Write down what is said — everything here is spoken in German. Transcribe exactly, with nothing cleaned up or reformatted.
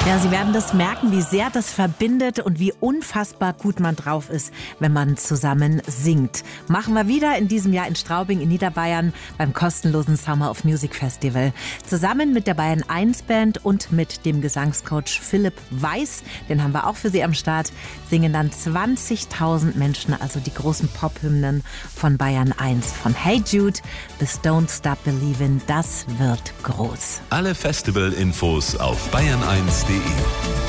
Ja, Sie werden das merken, wie sehr das verbindet und wie unfassbar gut man drauf ist, wenn man zusammen singt. Machen wir wieder in diesem Jahr in Straubing in Niederbayern beim kostenlosen Summer of Music Festival. Zusammen mit der Bayern eins Band und mit dem Gesangscoach Philipp Weiß, den haben wir auch für Sie am Start, singen dann zwanzigtausend Menschen, also die großen Pop-Hymnen von Bayern eins. Von Hey Jude bis Don't Stop Believin', das wird groß. Alle Festival-Infos auf bayern eins punkt de.